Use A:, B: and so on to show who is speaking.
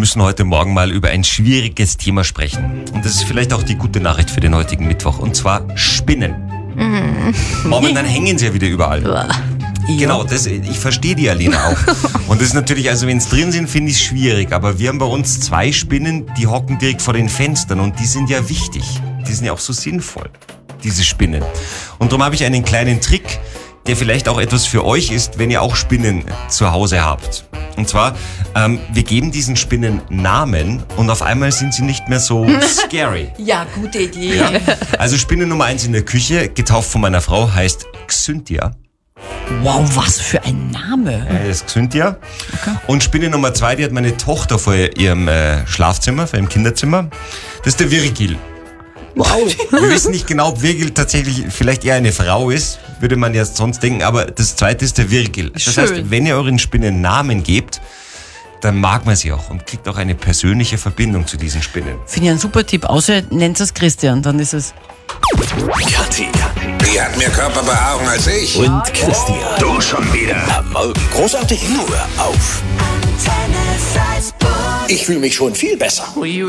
A: müssen heute Morgen mal über ein schwieriges Thema sprechen. Und das ist vielleicht auch die gute Nachricht für den heutigen Mittwoch. Und zwar Spinnen. Momentan hängen sie ja wieder überall. Genau, ich verstehe die Alina auch. Und das ist natürlich, also wenn es drin sind, finde ich es schwierig. Aber wir haben bei uns 2 Spinnen, die hocken direkt vor den Fenstern. Und die sind ja wichtig. Die sind ja auch so sinnvoll, diese Spinnen. Und darum habe ich einen kleinen Trick, der vielleicht auch etwas für euch ist, wenn ihr auch Spinnen zu Hause habt. Und zwar, wir geben diesen Spinnen Namen und auf einmal sind sie nicht mehr so scary.
B: Ja, gute Idee.
A: Ja? Also Spinne Nummer 1 in der Küche, getauft von meiner Frau, heißt Xynthia.
B: Wow, was für ein Name.
A: Das ist Xynthia. Okay. Und Spinne Nummer 2, die hat meine Tochter vor ihrem Schlafzimmer, vor ihrem Kinderzimmer. Das ist der Virgil.
B: Wow.
A: Wir wissen nicht genau, ob Virgil tatsächlich vielleicht eher eine Frau ist, würde man ja sonst denken, aber das zweite ist der Virgil. Das heißt, wenn ihr euren Spinnen Namen gebt, dann mag man sie auch und kriegt auch eine persönliche Verbindung zu diesen Spinnen.
B: Finde ich einen super Tipp, außer nennt es Christian, dann ist es...
C: Kathi, die hat mehr Körperbehaarung als ich.
D: Und Christian.
C: Du schon wieder.
D: Am Morgen großartig nur auf.
C: Ich fühle mich schon viel besser.